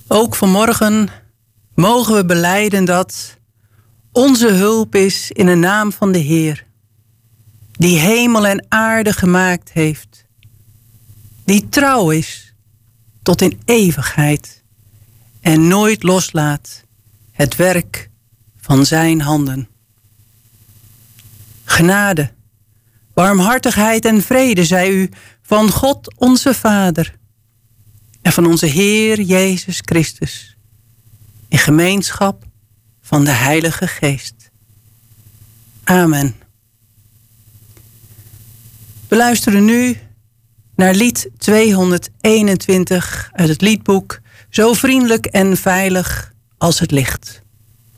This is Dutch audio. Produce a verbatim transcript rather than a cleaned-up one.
Ook vanmorgen mogen we belijden dat onze hulp is in de naam van de Heer, die hemel en aarde gemaakt heeft, die trouw is tot in eeuwigheid en nooit loslaat het werk van zijn handen. Genade, barmhartigheid en vrede zij u van God onze Vader en van onze Heer Jezus Christus, in gemeenschap van de Heilige Geest. Amen. We luisteren nu naar lied tweehonderdeenentwintig uit het liedboek Zo vriendelijk en veilig als het licht.